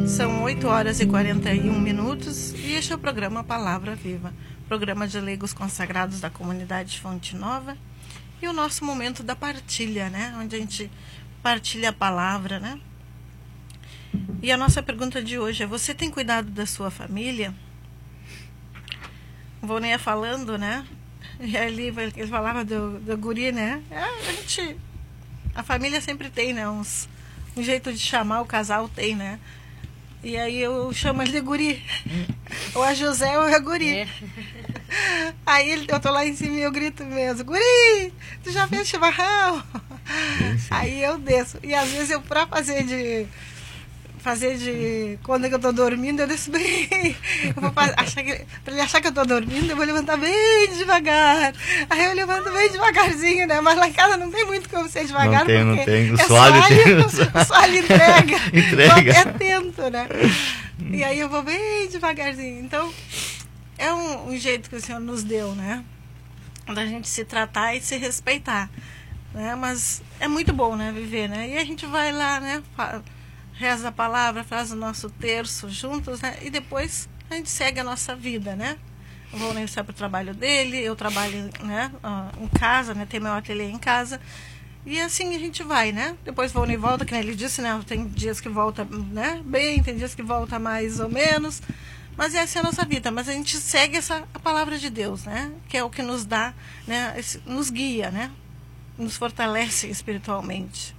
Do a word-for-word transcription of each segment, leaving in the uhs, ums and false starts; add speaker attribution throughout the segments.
Speaker 1: São oito horas e quarenta e um minutos e este é o programa Palavra Viva, programa de leigos consagrados da comunidade Fonte Nova, e o nosso momento da partilha, né? Onde a gente partilha a palavra, né? E a nossa pergunta de hoje é: você tem cuidado da sua família? O Volney ia falando, né? E ali ele falava do, do guri, né? A gente, a família sempre tem, né? Uns, um jeito de chamar o casal tem, né? E aí eu chamo ele de guri. Ou a José ou a guri. É. Aí ele, eu tô lá em cima e eu grito mesmo: guri, tu já fez chimarrão? Sim, sim. Aí eu desço. E às vezes eu, pra fazer de... fazer de... quando eu tô dormindo, eu desço bem... Eu vou fazer, achar que, pra ele achar que eu tô dormindo, eu vou levantar bem devagar. Aí eu levanto bem devagarzinho, né? Mas lá em casa não tem muito como ser devagar.
Speaker 2: Não tem,
Speaker 1: porque
Speaker 2: não tem. O
Speaker 1: é
Speaker 2: soalho tem.
Speaker 1: O soalho entrega.
Speaker 2: Entrega.
Speaker 1: É tento, né? E aí eu vou bem devagarzinho. Então, é um, um jeito que o Senhor nos deu, né? Da gente se tratar e se respeitar, né? Mas é muito bom, né? Viver, né? E a gente vai lá, né? Reza a palavra, faz o nosso terço juntos, né? E depois a gente segue a nossa vida, né? Eu vou nem para o trabalho dele, eu trabalho, né, em casa, né? Tem meu ateliê em casa. E assim a gente vai, né? Depois vou e volta, que nem ele disse, né? Tem dias que volta, né, bem, tem dias que volta mais ou menos. Mas essa é a nossa vida. Mas a gente segue essa, a palavra de Deus, né? Que é o que nos dá, né? Esse, nos guia, né? Nos fortalece espiritualmente.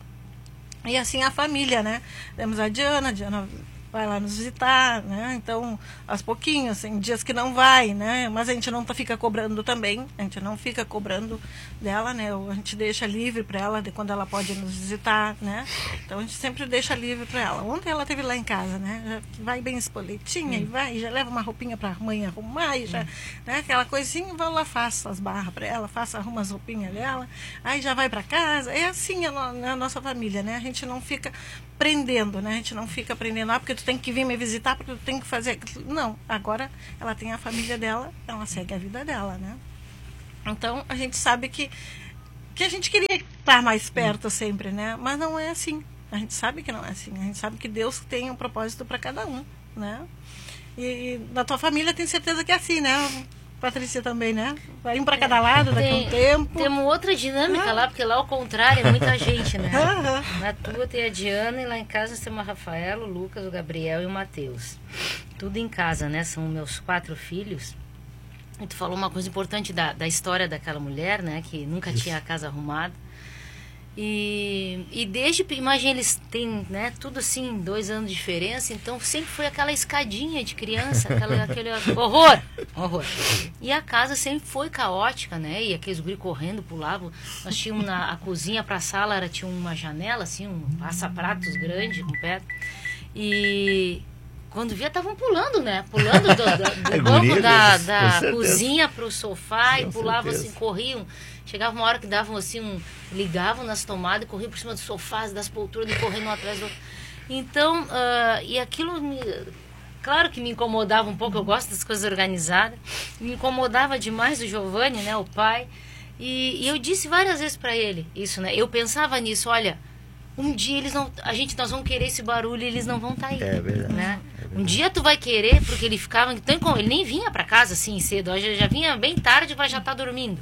Speaker 1: E assim a família, né? Temos a Diana, a Diana vai lá nos visitar, né? Então, aos pouquinhos, tem dias que não vai, né? Mas a gente não fica cobrando também, a gente não fica cobrando dela, né? A gente deixa livre para ela de quando ela pode nos visitar, né? Então a gente sempre deixa livre para ela. Ontem ela esteve lá em casa, né? Já vai bem espoletinha, hum. e vai, já leva uma roupinha para a mãe arrumar, e já, hum. né? Aquela coisinha, vai lá, faça as barras para ela, faça, arruma as roupinhas dela, aí já vai para casa. É assim a, no, a nossa família, né? A gente não fica prendendo, né? A gente não fica prendendo, ah, porque tu tem que vir me visitar, porque tu tem que fazer... Não, agora ela tem a família dela, ela segue a vida dela, né? Então, a gente sabe que, que a gente queria estar mais perto sempre, né? Mas não é assim. A gente sabe que não é assim. A gente sabe que Deus tem um propósito para cada um, né? E, e na tua família tem certeza que é assim, né? Patrícia também, né? Vai um para cada lado daqui a um tempo.
Speaker 3: Temos outra dinâmica ah. lá, porque lá ao contrário é muita gente, né?
Speaker 1: Ah.
Speaker 3: Na tua tem a Diana e lá em casa nós temos a Rafaela, o Lucas, o Gabriel e o Matheus. Tudo em casa, né? São meus quatro filhos. E tu falou uma coisa importante da, da história daquela mulher, né? Que nunca Isso. tinha a casa arrumada. E, e desde, imagina, eles têm, né, tudo assim, dois anos de diferença, então sempre foi aquela escadinha de criança, aquela, aquele horror, horror. E a casa sempre foi caótica, né, e aqueles guri correndo, pulavam. Nós tínhamos na a cozinha para a sala, era, tinha uma janela, assim, um passa-pratos grande, com pé, e... Quando via, estavam pulando, né? Pulando do, do, do banco da, da cozinha para o sofá, com e pulavam certeza. Assim, corriam. Chegava uma hora que davam assim, um, ligavam nas tomadas e corriam por cima dos sofás, das poltronas e correndo um atrás do outro. Então, uh, e aquilo, me, claro que me incomodava um pouco, eu gosto das coisas organizadas. Me incomodava demais o Giovanni, né? O pai. E, e eu disse várias vezes para ele isso, né? Eu pensava nisso, olha... Um dia eles não, a gente, nós vamos querer esse barulho e eles não vão estar aí.
Speaker 2: É verdade,
Speaker 3: né?
Speaker 2: é verdade.
Speaker 3: Um dia tu vai querer, porque ele ficava... Então, ele nem vinha para casa assim cedo, já, já vinha bem tarde e vai já estar dormindo.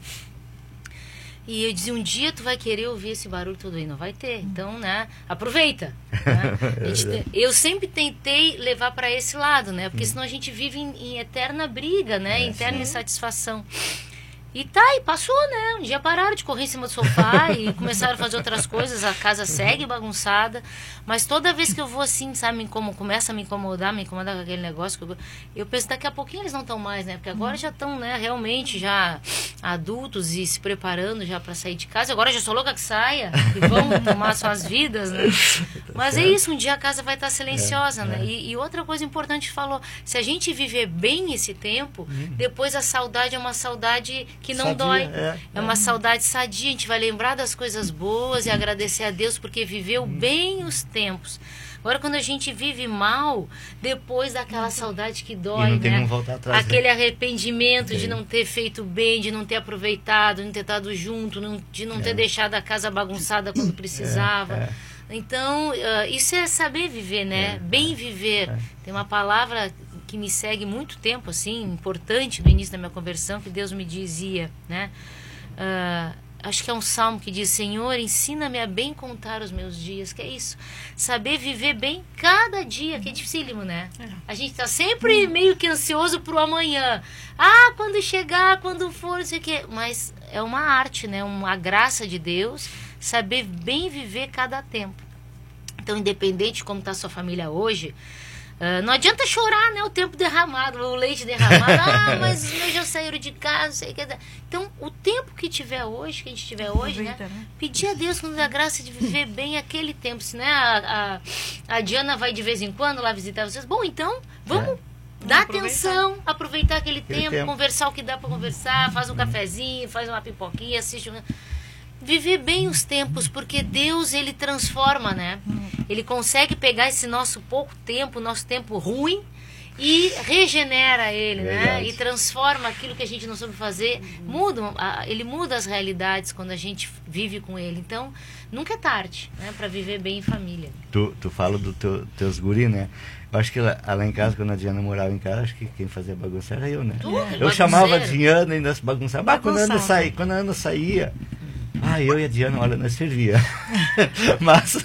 Speaker 3: E eu dizia, um dia tu vai querer ouvir esse barulho todo aí, não vai ter. Então, né, aproveita. Né? A gente, eu sempre tentei levar para esse lado, né? Porque senão a gente vive em, em eterna briga, né? É, eterna insatisfação. E tá, e passou, né? Um dia pararam de correr em cima do sofá e começaram a fazer outras coisas, a casa segue bagunçada, mas toda vez que eu vou assim, sabe, me como, começa a me incomodar, me incomodar com aquele negócio, que eu, eu penso, daqui a pouquinho eles não estão mais, né? Porque agora já estão, né, realmente já adultos e se preparando já para sair de casa. Agora eu já sou louca que saia e vão tomar suas vidas, né? Mas é isso, um dia a casa vai estar silenciosa, é, né? É. E, e outra coisa importante falou, se a gente viver bem esse tempo, hum. depois a saudade é uma saudade que não sadia, dói. É, é uma é. saudade sadia, a gente vai lembrar das coisas boas e agradecer a Deus porque viveu hum. bem os tempos. Agora, quando a gente vive mal, depois daquela saudade que dói,
Speaker 2: e não tem
Speaker 3: né?
Speaker 2: como voltar atrás,
Speaker 3: aquele
Speaker 2: né?
Speaker 3: arrependimento
Speaker 2: é.
Speaker 3: de não ter feito bem, de não ter aproveitado, de não ter estado junto, não, de não é. ter deixado a casa bagunçada quando precisava.
Speaker 2: É, é.
Speaker 3: Então, uh, isso é saber viver, né?
Speaker 2: É,
Speaker 3: Bem
Speaker 2: é,
Speaker 3: viver.
Speaker 2: é.
Speaker 3: Tem uma palavra que me segue muito tempo, assim, importante no início da minha conversão, que Deus me dizia, né? Uh, acho que é um salmo que diz: Senhor, ensina-me a bem contar os meus dias. Que é isso? Saber viver bem cada dia, que é dificílimo, né?
Speaker 1: É.
Speaker 3: A gente tá sempre meio que ansioso pro amanhã. Ah, quando chegar, quando for, não sei o quê. Mas é uma arte, né? Uma graça de Deus, saber bem viver cada tempo. Então, independente de como está a sua família hoje, uh, não adianta chorar, né? O tempo derramado, o leite derramado. Ah, mas os meus já saíram de casa, não sei o que. Então, o tempo que tiver hoje, que a gente tiver hoje, né?
Speaker 1: né?
Speaker 3: Pedir a Deus que nos dê a graça de viver bem aquele tempo. Se, né, a, a, a Diana vai de vez em quando lá visitar vocês. Bom, então, vamos...
Speaker 2: É.
Speaker 3: Dá
Speaker 1: Aproveitar.
Speaker 3: atenção, aproveitar aquele,
Speaker 2: Aquele
Speaker 3: tempo,
Speaker 2: tempo.
Speaker 3: conversar o que dá para conversar, faz um cafezinho, faz uma pipoquinha, assiste um... Viver bem os tempos, porque Deus, ele transforma, né? Ele consegue pegar esse nosso pouco tempo, nosso tempo ruim, e regenera ele, né?
Speaker 2: Verdade.
Speaker 3: E transforma aquilo que a gente não soube fazer. Muda, a- ele muda as realidades quando a gente vive com ele. Então, nunca é tarde, né? Para viver bem em família.
Speaker 2: Tu, tu fala dos teu, teus guri, né? Eu acho que lá, lá em casa, quando a Diana morava em casa, acho que quem fazia bagunça era eu, né?
Speaker 3: Tu,
Speaker 2: Eu
Speaker 3: bagunceiro.
Speaker 2: chamava a Diana e nós bagunçava. Bah, quando a Ana
Speaker 1: Bagunçava.
Speaker 2: saía, quando a Ana saía, ah, eu e a Diana, olha, nós servia. mas,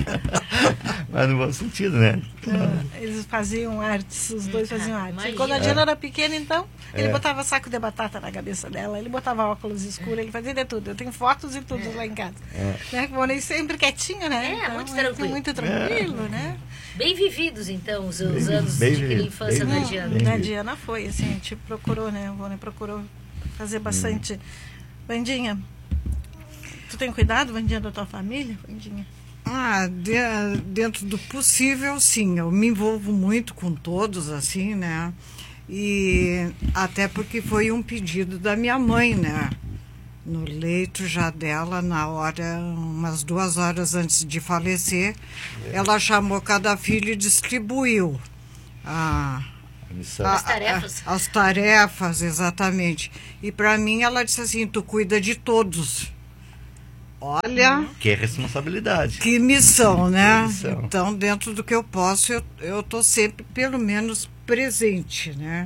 Speaker 2: mas no bom sentido, né?
Speaker 1: É, eles faziam artes, os dois faziam artes.
Speaker 3: Imagina.
Speaker 1: E quando a Diana era pequena, então, ele
Speaker 2: É.
Speaker 1: botava saco de batata na cabeça dela, ele botava óculos escuros, ele fazia de tudo. Eu tenho fotos e tudo lá em casa.
Speaker 2: É.
Speaker 1: Né? Que morei sempre quietinha, né?
Speaker 3: É, muito
Speaker 1: ele
Speaker 3: tranquilo.
Speaker 1: Muito tranquilo, né?
Speaker 3: Bem vividos, então, os, os
Speaker 2: Bem-
Speaker 3: anos
Speaker 2: bem
Speaker 3: de
Speaker 2: vivido,
Speaker 3: infância
Speaker 2: bem
Speaker 3: da
Speaker 2: vivido.
Speaker 3: Diana.
Speaker 2: Bem
Speaker 1: A
Speaker 2: vivido.
Speaker 1: Diana foi, assim, a gente procurou, né? O Vônei procurou fazer bastante. Vandinha, tu tem cuidado, Vandinha, da tua família, Vandinha?
Speaker 4: Ah, de- dentro do possível, sim. Eu me envolvo muito com todos, assim, né? E até porque foi um pedido da minha mãe, né? No leito já dela, na hora, umas duas horas antes de falecer, ela chamou cada filho e distribuiu a,
Speaker 2: A missão.
Speaker 4: a-
Speaker 3: As tarefas.
Speaker 4: a- as tarefas, exatamente. E para mim ela disse assim, tu cuida de todos. Olha...
Speaker 2: Que é responsabilidade.
Speaker 4: Que missão, né?
Speaker 2: Que missão.
Speaker 4: Então, dentro do que eu posso, eu, eu tô sempre, pelo menos, presente, né?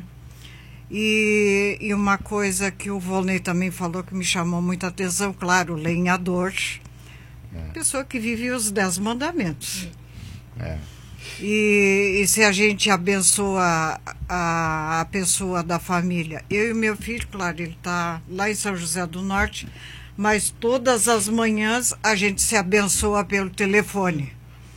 Speaker 4: E, e uma coisa que o Volney também falou que me chamou muita atenção, claro, o lenhador.
Speaker 2: É.
Speaker 4: Pessoa que vive os dez mandamentos.
Speaker 2: É.
Speaker 4: E, e se a gente abençoa a, a pessoa da família, eu e meu filho, claro, ele está lá em São José do Norte, mas todas as manhãs a gente se abençoa pelo telefone.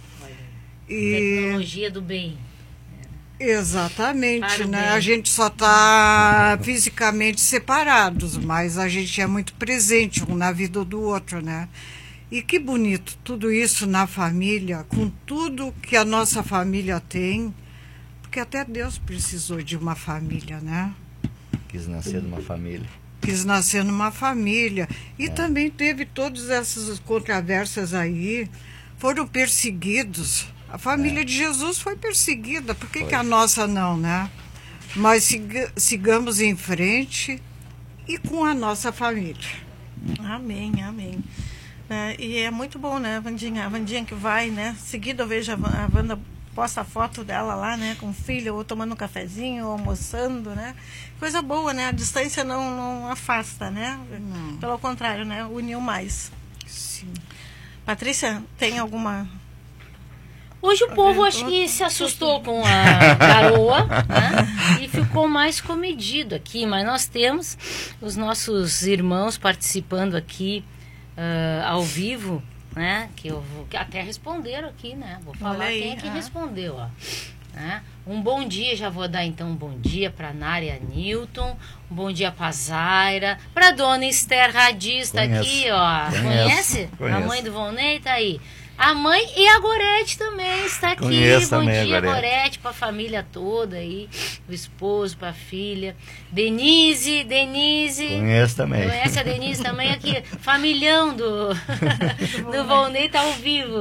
Speaker 4: E,
Speaker 3: Tecnologia do bem.
Speaker 4: exatamente,
Speaker 3: Para o
Speaker 4: né?
Speaker 3: bem.
Speaker 4: A gente só está fisicamente separados, mas a gente é muito presente um na vida do outro, né? E que bonito tudo isso na família, com tudo que a nossa família tem, porque até Deus precisou de uma família, né?
Speaker 2: Quis nascer de uma família.
Speaker 4: Quis nascer numa família. E também teve todas essas controvérsias aí, foram perseguidos. A família de Jesus foi perseguida, por que,
Speaker 2: Foi.
Speaker 4: que a nossa não, né? Mas siga- sigamos em frente e com a nossa família.
Speaker 1: Amém, amém. É, e é muito bom, né, Vandinha? A Vandinha que vai, né? Seguida eu vejo a Van- a Wanda posta a foto dela lá, né? Com o filho, ou tomando um cafezinho, ou almoçando, né? Coisa boa, né? A distância não, não afasta, né?
Speaker 4: Não.
Speaker 1: Pelo contrário, né? Uniu mais.
Speaker 4: Sim.
Speaker 1: Patrícia, tem alguma...
Speaker 3: Hoje o povo acho que se assustou com a garoa, né? E ficou mais comedido aqui, mas nós temos os nossos irmãos participando aqui ah, ao vivo, né? Que eu vou, que até responderam aqui, né? Vou falar
Speaker 1: Olha aí,
Speaker 3: quem é que
Speaker 1: ah.
Speaker 3: respondeu, ó. Né? Um bom dia, já vou dar então um bom dia para Nária Newton, um bom dia para Zaira, para Dona Esther Radista
Speaker 2: Conheço.
Speaker 3: aqui, ó.
Speaker 2: Conheço.
Speaker 3: Conhece? A
Speaker 2: Conheço.
Speaker 3: mãe do Volney tá aí. A mãe e a Gorete também está aqui.
Speaker 2: Conheço
Speaker 3: Bom
Speaker 2: também a
Speaker 3: dia,
Speaker 2: Gorete.
Speaker 3: Gorete, para a família toda aí, o esposo, para a filha. Denise, Denise.
Speaker 2: Conheço também.
Speaker 3: Conhece a Denise também aqui, familhão do, do Volney tá ao vivo.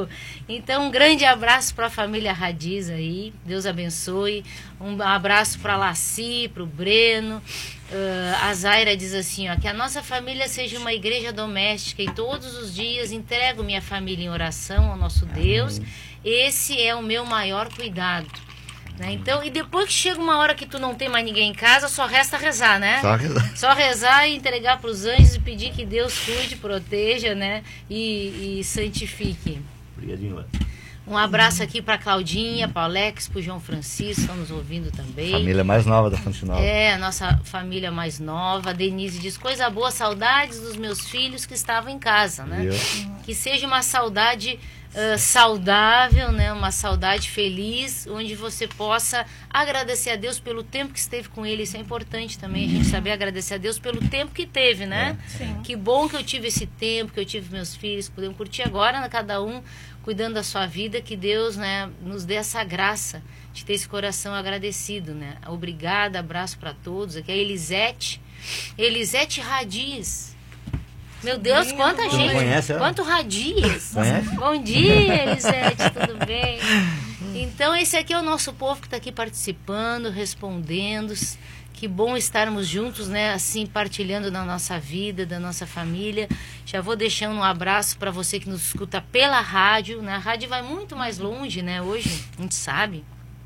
Speaker 3: Então, um grande abraço para a família Radiz aí. Deus abençoe. Um abraço para a Laci, para o Breno. Uh, a Zaira diz assim, ó, que a nossa família seja uma igreja doméstica e todos os dias entrego minha família em oração ao nosso Deus. Esse é o meu maior cuidado. Né? Então, e depois que chega uma hora que tu não tem mais ninguém em casa, só resta rezar, né?
Speaker 2: Só rezar.
Speaker 3: Só rezar e entregar para os anjos e pedir que Deus cuide, proteja, né? E, e santifique.
Speaker 2: Obrigadinho, Ana.
Speaker 3: Um abraço aqui para Claudinha, para Alex, para o João Francisco, estão nos ouvindo também.
Speaker 2: Família mais nova da Fonte Nova.
Speaker 3: É, a nossa família mais nova. A Denise diz, coisa boa, saudades dos meus filhos que estavam em casa, né?
Speaker 2: Viu?
Speaker 3: Que seja uma saudade uh, saudável, né? Uma saudade feliz, onde você possa agradecer a Deus pelo tempo que esteve com ele. Isso é importante também, a gente saber agradecer a Deus pelo tempo que teve, né?
Speaker 1: É. Sim.
Speaker 3: Que bom que eu tive esse tempo, que eu tive meus filhos, podemos curtir agora, né? Cada um cuidando da sua vida, que Deus, né, nos dê essa graça de ter esse coração agradecido, né? Obrigada, abraço para todos. Aqui é a Elisete, Elisete Radiz. Meu Deus, quanta
Speaker 1: Não
Speaker 3: gente,
Speaker 2: conhece ela?
Speaker 3: quanto Radiz.
Speaker 2: Conhece?
Speaker 3: Bom dia, Elisete, tudo bem? Então, esse aqui é o nosso povo que está aqui participando, respondendo. Que bom estarmos juntos, né? Assim, partilhando da nossa vida, da nossa família. Já vou deixando um abraço para você que nos escuta pela rádio, né? A rádio vai muito mais longe, né? Hoje, a gente sabe.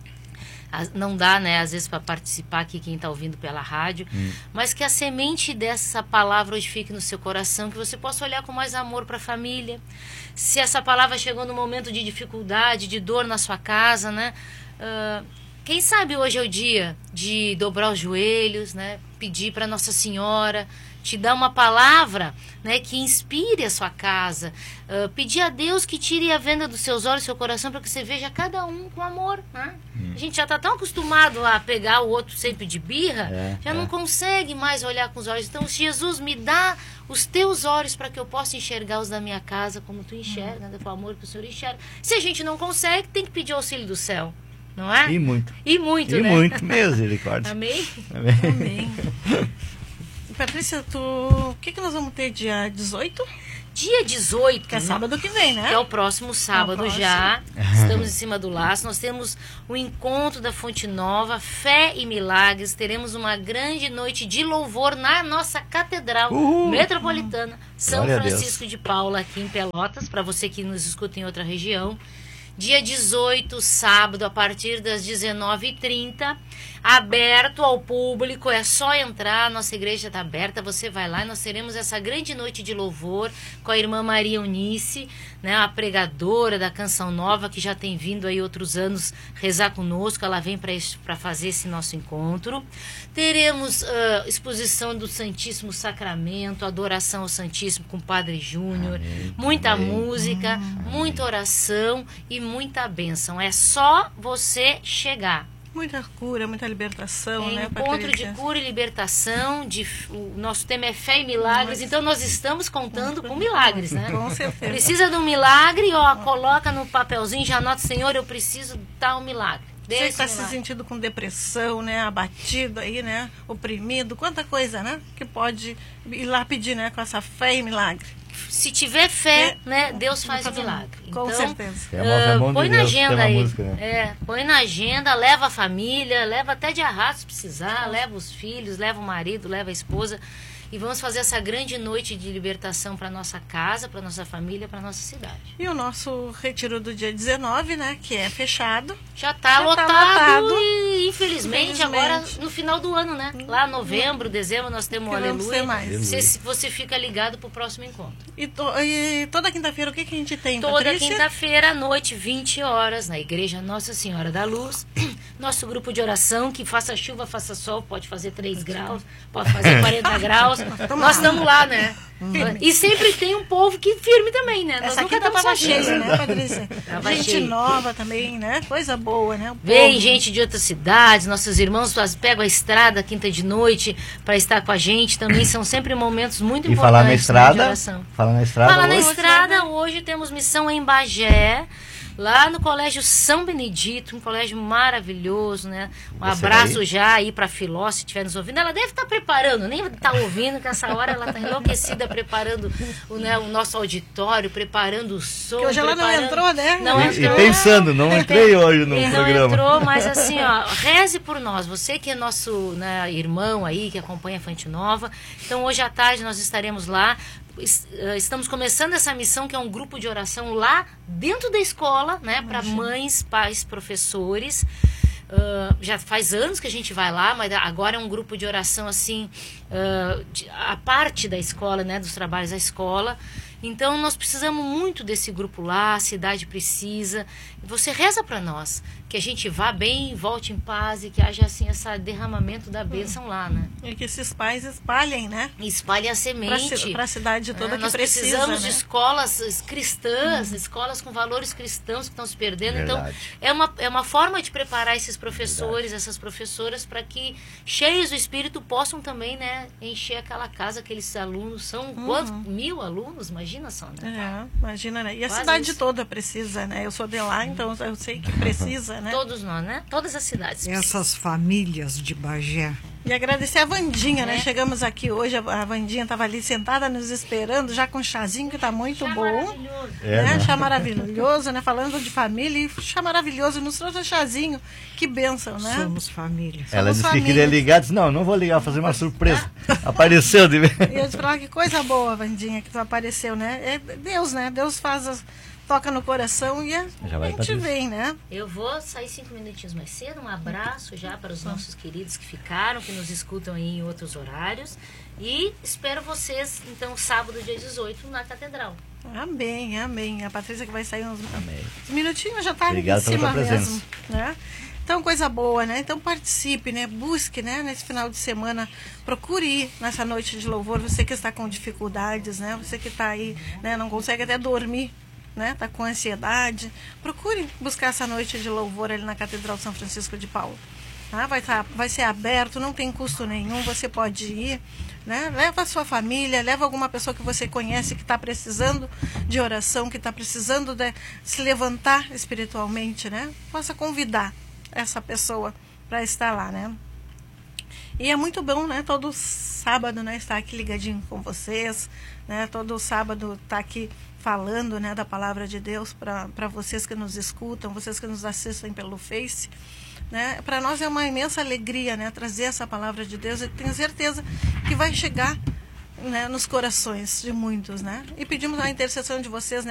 Speaker 3: Não dá, né? Às vezes, para participar aqui, quem está ouvindo pela rádio. Hum. Mas que a semente dessa palavra hoje fique no seu coração, que você possa olhar com mais amor para a família. Se essa palavra chegou no momento de dificuldade, de dor na sua casa, né? Uh, Quem sabe hoje é o dia de dobrar os joelhos, né? Pedir para Nossa Senhora te dar uma palavra, né, que inspire a sua casa. Uh, pedir a Deus que tire a venda dos seus olhos, do seu coração, para que você veja cada um com amor. Né? Hum. A gente já está tão acostumado a pegar o outro sempre de birra, é, já é. não consegue mais olhar com os olhos. Então, Jesus, me dá os teus olhos para que eu possa enxergar os da minha casa como tu enxerga, hum. né, com o amor que o Senhor enxerga. Se a gente não consegue, tem que pedir auxílio do céu. Não é?
Speaker 2: E muito.
Speaker 3: E muito,
Speaker 2: e
Speaker 3: né?
Speaker 2: E muito, misericórdia.
Speaker 3: Amém?
Speaker 2: Amém.
Speaker 1: Amém. Patrícia, tu... o que, que nós vamos ter dia dezoito?
Speaker 3: Dia dezoito.
Speaker 1: Que é sábado que vem, né?
Speaker 3: Que é o próximo sábado, é o próximo. Já. Estamos em cima do laço. Nós temos o encontro da Fonte Nova, Fé e Milagres. Teremos uma grande noite de louvor na nossa Catedral Uhul. Metropolitana, São Glória Francisco de Paula, aqui em Pelotas, para você que nos escuta em outra região. Dia dezoito, sábado, a partir das dezenove e trinta, aberto ao público, é só entrar, nossa igreja está aberta, você vai lá e nós teremos essa grande noite de louvor com a irmã Maria Eunice, né, a pregadora da Canção Nova, que já tem vindo aí outros anos rezar conosco, ela vem para fazer esse nosso encontro. Teremos uh, exposição do Santíssimo Sacramento, adoração ao Santíssimo com o Padre Júnior, muita Amém. música, Amém. muita oração e muita bênção. É só você chegar.
Speaker 1: Muita cura, muita libertação,
Speaker 3: é,
Speaker 1: né?
Speaker 3: Encontro
Speaker 1: Patrícia?
Speaker 3: de cura e libertação. De, o nosso tema é fé e milagres, Nossa. Então nós estamos contando com milagres, né?
Speaker 1: Com certeza.
Speaker 3: Precisa de um milagre, ó, coloca no papelzinho, já anota, Senhor, eu preciso de tal milagre.
Speaker 1: Você está se sentindo com depressão, né? Abatido aí, né? Oprimido, quanta coisa, né? Que pode ir lá pedir, né? Com essa fé e milagre.
Speaker 3: Se tiver fé, é, né, Deus faz o milagre.
Speaker 1: Com
Speaker 3: então,
Speaker 1: certeza.
Speaker 3: Uh, põe
Speaker 2: de
Speaker 3: na
Speaker 2: Deus,
Speaker 3: agenda aí.
Speaker 2: Música, né?
Speaker 3: É, põe na agenda, leva a família, leva até de arrasto se precisar, leva os filhos, leva o marido, leva a esposa. E vamos fazer essa grande noite de libertação para nossa casa, para nossa família, para nossa cidade.
Speaker 1: E o nosso retiro do dia dezenove, né, que é fechado.
Speaker 3: Já está lotado, tá lotado e infelizmente, infelizmente agora no final do ano, né? Lá novembro, dezembro nós temos o Aleluia. Você, você fica ligado para o próximo encontro.
Speaker 1: E, to, e toda quinta-feira o que, que a gente tem,
Speaker 3: Toda
Speaker 1: Patrícia?
Speaker 3: quinta-feira à noite, vinte horas, na Igreja Nossa Senhora da Luz. Nosso grupo de oração, que faça chuva, faça sol, pode fazer três graus, pode fazer quarenta graus. Nós estamos lá, né? Firme. E sempre tem um povo que firme também, né? Nós
Speaker 1: Essa
Speaker 3: nunca
Speaker 1: aqui tava cheia,
Speaker 3: sozinhos.
Speaker 1: né, Patrícia?
Speaker 3: Tava
Speaker 1: gente
Speaker 3: cheio.
Speaker 1: nova também, né? Coisa boa, né? O
Speaker 3: Vem
Speaker 1: povo.
Speaker 3: gente de outras cidades, nossos irmãos pegam a estrada quinta de noite para estar com a gente. Também são sempre momentos muito
Speaker 2: e
Speaker 3: importantes.
Speaker 2: Falar na estrada,
Speaker 3: né, de oração.
Speaker 2: falar na estrada.
Speaker 3: Falar na
Speaker 2: hoje.
Speaker 3: estrada, hoje temos missão em Bagé. lá no Colégio São Benedito, um colégio maravilhoso, né? Um
Speaker 2: Você
Speaker 3: abraço
Speaker 2: vai?
Speaker 3: já aí pra Filó, se estiver nos ouvindo. Ela deve estar preparando, nem está ouvindo, que essa hora ela está enlouquecida preparando o, né, o nosso auditório, preparando o som.
Speaker 1: Que hoje ela não
Speaker 3: preparando-
Speaker 1: entrou, né?
Speaker 3: Não
Speaker 2: E,
Speaker 3: entrou.
Speaker 2: e pensando, não entrei hoje no
Speaker 3: E não
Speaker 2: programa.
Speaker 3: entrou, mas assim, ó, reze por nós. Você que é nosso, né, irmão aí, que acompanha a Fonte Nova. Então, hoje à tarde nós estaremos lá. Es- eh, Estamos começando essa missão, que é um grupo de oração lá dentro da escola, né, para mães, pais, professores. Ah, já faz anos que a gente vai lá, mas agora é um grupo de oração assim, ah, de- a parte da escola, né, dos trabalhos da escola. Então nós precisamos muito desse grupo lá, a cidade precisa. Você reza para nós, que a gente vá bem, volte em paz e que haja assim esse derramamento da bênção lá, né?
Speaker 1: E que esses pais espalhem, né?
Speaker 3: E espalhe a semente.
Speaker 1: Para a cidade toda
Speaker 3: É,
Speaker 1: que
Speaker 3: nós
Speaker 1: precisa,
Speaker 3: precisamos
Speaker 1: né?
Speaker 3: de escolas cristãs, escolas com valores cristãos que estão se perdendo.
Speaker 2: Verdade.
Speaker 3: Então, é uma, é uma forma de preparar esses professores, essas professoras, para que, cheios do Espírito, possam também, né, encher aquela casa, aqueles alunos. São quantos? Mil alunos? Imagina só, né?
Speaker 1: É, imagina, né? E a
Speaker 3: Quase
Speaker 1: cidade
Speaker 3: isso.
Speaker 1: toda precisa, né? Eu sou de lá, então eu sei que precisa, né?
Speaker 3: Todos nós, né? Todas as cidades.
Speaker 4: Essas famílias de Bagé.
Speaker 1: E agradecer a Vandinha, né?
Speaker 3: É.
Speaker 1: Chegamos aqui hoje, a a Vandinha estava ali sentada nos esperando, já com um chazinho que tá muito
Speaker 3: Chá
Speaker 1: bom.
Speaker 3: maravilhoso.
Speaker 2: É,
Speaker 1: né?
Speaker 2: né?
Speaker 1: Chá maravilhoso, né? Falando de família, e chá maravilhoso, nos trouxe um chazinho. Que bênção, né?
Speaker 4: Somos família.
Speaker 2: Ela
Speaker 1: Somos
Speaker 2: disse que queria
Speaker 1: família.
Speaker 2: ligar, disse, não, não vou ligar, vou fazer uma surpresa. Apareceu de vez.
Speaker 1: E eu disse pra ela, que coisa boa, Vandinha, que tu apareceu, né? É Deus, né? Deus faz as, toca no coração e a,
Speaker 2: Já vai
Speaker 1: a
Speaker 2: pra
Speaker 1: gente
Speaker 2: Deus.
Speaker 1: vem, né?
Speaker 3: Eu vou sair cinco minutinhos mais cedo. Um abraço já para os nossos queridos que ficaram, que nos escutam aí em outros horários. E espero vocês, então, sábado, dia dezoito, na Catedral.
Speaker 1: Amém, amém. A Patrícia que vai sair uns,
Speaker 2: Amém.
Speaker 1: uns minutinhos já tá
Speaker 2: Obrigado
Speaker 1: em
Speaker 2: pela
Speaker 1: cima
Speaker 2: tua presença.
Speaker 1: mesmo, né? Então, coisa boa, né? Então, participe, né? Busque, né? Nesse final de semana, procure ir nessa noite de louvor. Você que está com dificuldades, né? Você que está aí, né? Não consegue até dormir, né? Tá com ansiedade. Procure buscar essa noite de louvor ali na Catedral São Francisco de Paula. Tá? Vai, tá, vai ser aberto, não tem custo nenhum, você pode ir, né? Leva a sua família, leva alguma pessoa que você conhece que está precisando de oração, que está precisando de se levantar espiritualmente, né? Possa convidar essa pessoa para estar lá, né? E é muito bom, né? Todo sábado, né? Estar aqui ligadinho com vocês, né? Todo sábado estar aqui falando, né? Da palavra de Deus para vocês que nos escutam, vocês que nos assistem pelo Face, né? Para nós é uma imensa alegria, né? Trazer essa palavra de Deus. Eu tenho certeza que vai chegar, né? Nos corações de muitos, né? E pedimos a intercessão de vocês, né?